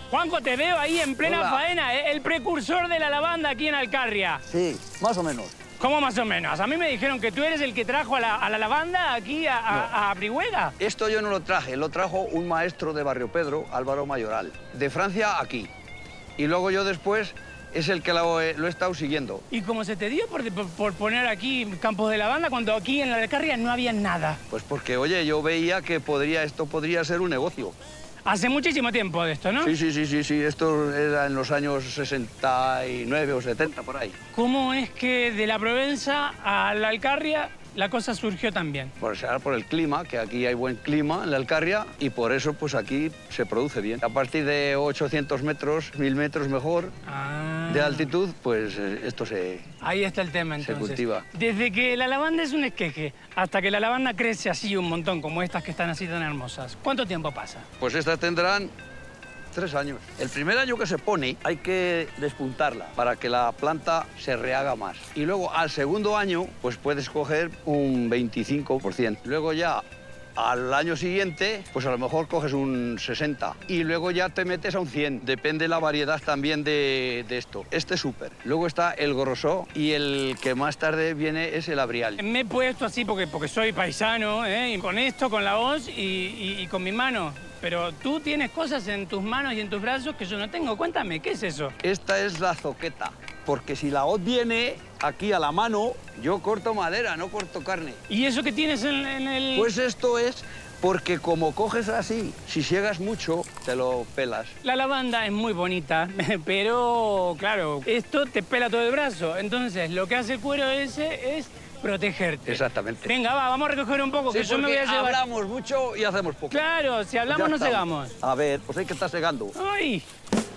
Juanjo, te veo ahí en plena Hola. faena, el precursor de la lavanda aquí en Alcarria. Sí, más o menos. ¿Cómo más o menos? A mí me dijeron que tú eres el que trajo a la lavanda aquí a Brihuega. Esto yo no lo traje, lo trajo un maestro de Barrio Pedro, Álvaro Mayoral, de Francia aquí. Y luego yo después es el que lo he estado siguiendo. ¿Y cómo se te dio por poner aquí campos de lavanda cuando aquí en la Alcarria no había nada? Pues porque, oye, yo veía que esto podría ser un negocio. Hace muchísimo tiempo de esto, ¿no? Sí, esto era en los años 69 o 70, por ahí. ¿Cómo es que de la Provenza a la Alcarria la cosa surgió también? Por el clima, que aquí hay buen clima en la Alcarria, y por eso pues aquí se produce bien. A partir de 800 metros, 1000 metros mejor de altitud, pues esto Ahí está el tema, entonces. cultiva. Desde que la lavanda es un esqueje hasta que la lavanda crece así un montón, como estas que están así tan hermosas, ¿cuánto tiempo pasa? Pues estas tendrán 3 años. El primer año que se pone hay que despuntarla para que la planta se rehaga más. Y luego al segundo año pues puedes coger un 25%. Luego ya al año siguiente pues a lo mejor coges un 60%. Y luego ya te metes a un 100%. Depende la variedad también de esto. Este es súper. Luego está el grosó y el que más tarde viene es el abrial. Me he puesto así porque soy paisano, ¿eh? Y con esto, con la hoz y con mi mano. Pero tú tienes cosas en tus manos y en tus brazos que yo no tengo. Cuéntame, ¿qué es eso? Esta es la zoqueta, porque si la hoz viene aquí a la mano, yo corto madera, no corto carne. ¿Y eso que tienes en el...? Pues esto es porque como coges así, si siegas mucho, te lo pelas. La lavanda es muy bonita, pero claro, esto te pela todo el brazo. Entonces, lo que hace el cuero ese es protegerte. Exactamente. Venga, vamos a recoger un poco, Sí, que yo me voy a porque llevar... hablamos mucho y hacemos poco. Claro, si hablamos Ya no estamos. segamos. A ver, pues hay que estar segando. ¡Ay!